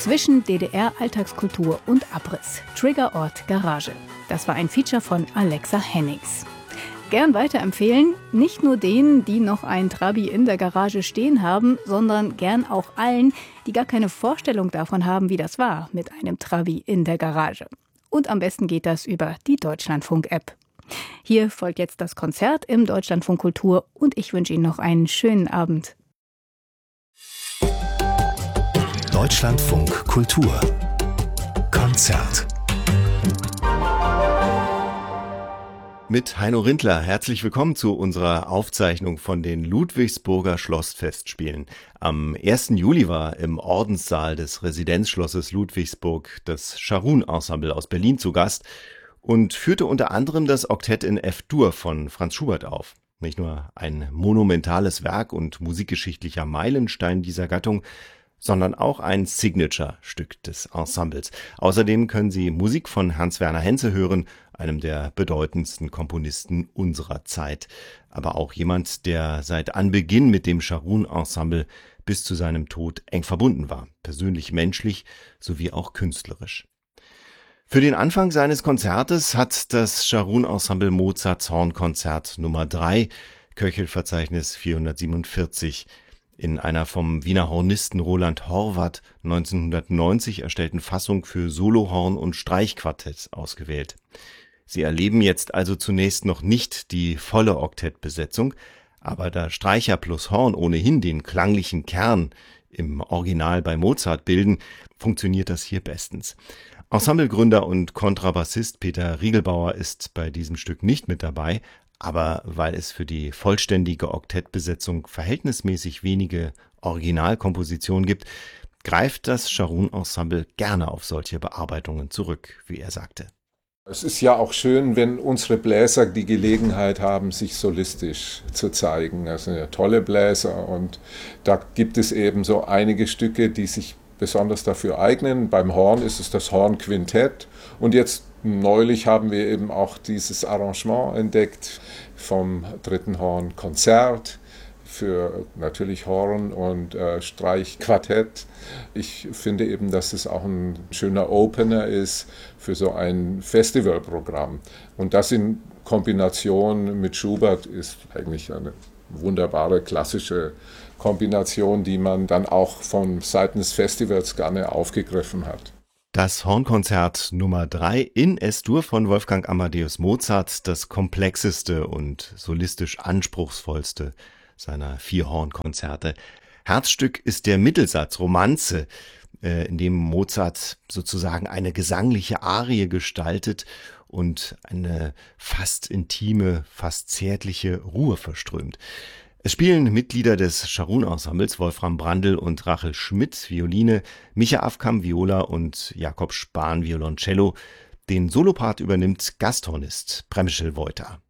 Zwischen DDR-Alltagskultur und Abriss. Triggerort Garage. Das war ein Feature von Alexa Hennings. Gern weiterempfehlen, nicht nur denen, die noch ein Trabi in der Garage stehen haben, sondern gern auch allen, die gar keine Vorstellung davon haben, wie das war mit einem Trabi in der Garage. Und am besten geht das über die Deutschlandfunk-App. Hier folgt jetzt das Konzert im Deutschlandfunk Kultur und ich wünsche Ihnen noch einen schönen Abend. Deutschlandfunk Kultur Konzert mit Heino Rindler. Herzlich willkommen zu unserer Aufzeichnung von den Ludwigsburger Schlossfestspielen. Am 1. Juli war im Ordenssaal des Residenzschlosses Ludwigsburg das Scharun-Ensemble aus Berlin zu Gast und führte unter anderem das Oktett in F-Dur von Franz Schubert auf. Nicht nur ein monumentales Werk und musikgeschichtlicher Meilenstein dieser Gattung, sondern auch ein Signature-Stück des Ensembles. Außerdem können Sie Musik von Hans-Werner Henze hören, einem der bedeutendsten Komponisten unserer Zeit. Aber auch jemand, der seit Anbeginn mit dem Scharun-Ensemble bis zu seinem Tod eng verbunden war, persönlich menschlich sowie auch künstlerisch. Für den Anfang seines Konzertes hat das Scharun-Ensemble Mozarts Hornkonzert Nummer 3, Köchelverzeichnis 447, in einer vom Wiener Hornisten Roland Horvath 1990 erstellten Fassung für Solohorn und Streichquartett ausgewählt. Sie erleben jetzt also zunächst noch nicht die volle Oktettbesetzung, aber da Streicher plus Horn ohnehin den klanglichen Kern im Original bei Mozart bilden, funktioniert das hier bestens. Ensemblegründer und Kontrabassist Peter Riegelbauer ist bei diesem Stück nicht mit dabei, aber weil es für die vollständige Oktettbesetzung verhältnismäßig wenige Originalkompositionen gibt, greift das Scharun-Ensemble gerne auf solche Bearbeitungen zurück, wie er sagte. Es ist ja auch schön, wenn unsere Bläser die Gelegenheit haben, sich solistisch zu zeigen. Das sind ja tolle Bläser und da gibt es eben so einige Stücke, die sich besonders dafür eignen. Beim Horn ist es das Hornquintett und jetzt neulich haben wir eben auch dieses Arrangement entdeckt vom dritten Hornkonzert für natürlich Horn und Streichquartett. Ich finde eben, dass es auch ein schöner Opener ist für so ein Festivalprogramm. Und das in Kombination mit Schubert ist eigentlich eine wunderbare klassische Kombination, die man dann auch von Seiten des Festivals gerne aufgegriffen hat. Das Hornkonzert Nummer 3 in S-Dur von Wolfgang Amadeus Mozart, das komplexeste und solistisch anspruchsvollste seiner 4 Hornkonzerte. Herzstück ist der Mittelsatz Romanze, in dem Mozart sozusagen eine gesangliche Arie gestaltet und eine fast intime, fast zärtliche Ruhe verströmt. Es spielen Mitglieder des Scharun-Ensembles Wolfram Brandl und Rachel Schmidt Violine, Micha Afkam Viola und Jakob Spahn Violoncello. Den Solopart übernimmt Gasthornist Przemysl Wojta.